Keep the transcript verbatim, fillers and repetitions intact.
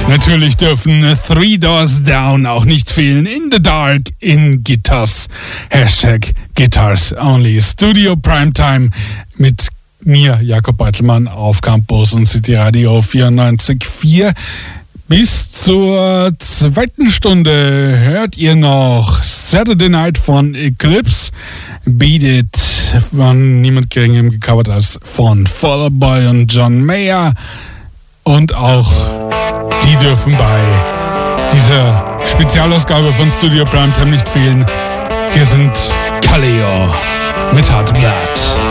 Natürlich dürfen Three Doors Down auch nicht fehlen. In the Dark, in Guitars. Hashtag Guitars Only. Studio Primetime mit mir, Jakob Beitelmann, auf Campus und City Radio vierundneunzig Komma vier. Bis zur zweiten Stunde hört ihr noch Saturday Night von Eclipse, Beat It von niemand geringem gecovert als von Fall Out Boy und John Mayer. Und auch die dürfen bei dieser Spezialausgabe von Studio Primetime nicht fehlen. Hier sind Kaleo mit Hard Blood.